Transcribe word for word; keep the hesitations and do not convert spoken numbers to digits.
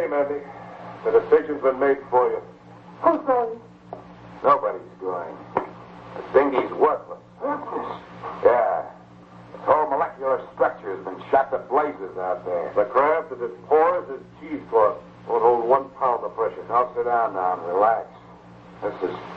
Mandy. The decision's been made for you. Who's going? Nobody's going. The dinghy's worthless. Worthless? Yeah. Its whole molecular structure has been shot to blazes out there. The craft is as porous as cheesecloth. Won't hold one pound of pressure. Now sit down now and relax. This is